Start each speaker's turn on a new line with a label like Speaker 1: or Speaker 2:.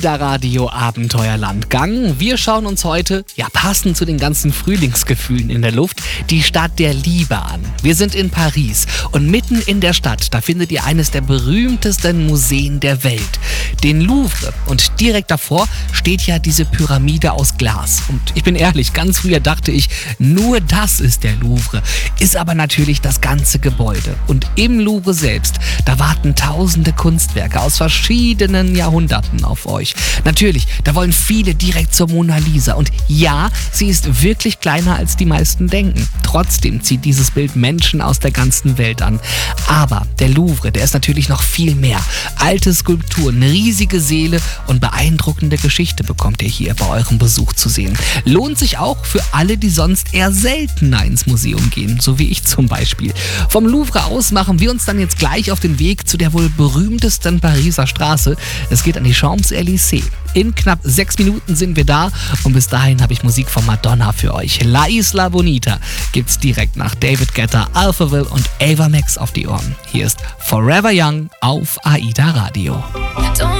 Speaker 1: AIDA Radio Abenteuerlandgang. Wir schauen uns heute, passend zu den ganzen Frühlingsgefühlen in der Luft, die Stadt der Liebe an. Wir sind in Paris und mitten in der Stadt, da findet ihr eines der berühmtesten Museen der Welt, den Louvre. Und direkt davor steht ja diese Pyramide aus Glas. Und ich bin ehrlich, ganz früher dachte ich, nur das ist der Louvre. Ist aber natürlich das ganze Gebäude. Und im Louvre selbst, da warten tausende Kunstwerke aus verschiedenen Jahrhunderten auf euch. Natürlich, da wollen viele direkt zur Mona Lisa. Und ja, sie ist wirklich kleiner als die meisten denken. Trotzdem zieht dieses Bild Menschen aus der ganzen Welt an. Aber der Louvre, der ist natürlich noch viel mehr. Alte Skulpturen, eine riesige Seele und beeindruckende Geschichte bekommt ihr hier bei eurem Besuch zu sehen. Lohnt sich auch für alle, die sonst eher seltener ins Museum gehen, so wie ich zum Beispiel. Vom Louvre aus machen wir uns dann jetzt gleich auf den Weg zu der wohl berühmtesten Pariser Straße. Es geht an die Champs-Élysées. In knapp 6 Minuten sind wir da und bis dahin habe ich Musik von Madonna für euch. La Isla Bonita gibt's direkt nach David Guetta, Alphaville und Ava Max auf die Ohren. Hier ist Forever Young auf AIDA Radio.